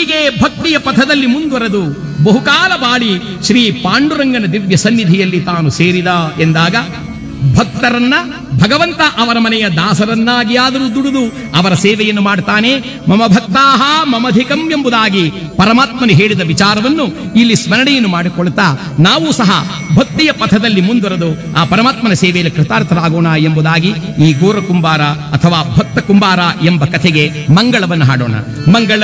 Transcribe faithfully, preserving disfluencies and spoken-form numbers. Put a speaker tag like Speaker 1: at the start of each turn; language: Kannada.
Speaker 1: ಹೀಗೆ ಭಕ್ತಿಯ ಪಥದಲ್ಲಿ ಮುಂದುವರೆದು ಬಹುಕಾಲ ಬಾಳಿ ಶ್ರೀ ಪಾಂಡುರಂಗನ ದಿವ್ಯ ಸನ್ನಿಧಿಯಲ್ಲಿ ತಾನು ಸೇರಿದ ಎಂದಾಗ ಭಕ್ತರನ್ನ ಭಗವಂತ ಅವರ ಮನೆಯ ದಾಸರನ್ನಾಗಿಯಾದರೂ ದುಡಿದು ಅವರ ಸೇವೆಯನ್ನು ಮಾಡ್ತಾನೆ. ಮಮ ಭಕ್ತಾಹ ಮಮಧಿಕಂ ಎಂಬುದಾಗಿ ಪರಮಾತ್ಮನು ಹೇಳಿದ ವಿಚಾರವನ್ನು ಇಲ್ಲಿ ಸ್ಮರಣೆಯನ್ನು ಮಾಡಿಕೊಳ್ತಾ ನಾವು ಸಹ ಭಕ್ತಿಯ ಪಥದಲ್ಲಿ ಮುಂದುವರೆದು ಆ ಪರಮಾತ್ಮನ ಸೇವೆಯಲ್ಲಿ ಕೃತಾರ್ಥರಾಗೋಣ ಎಂಬುದಾಗಿ ಈ ಗೋರ ಕುಂಬಾರ ಅಥವಾ ಭಕ್ತ ಕುಂಬಾರ ಎಂಬ ಕಥೆಗೆ ಮಂಗಳವನ್ನು ಹಾಡೋಣ. ಮಂಗಳ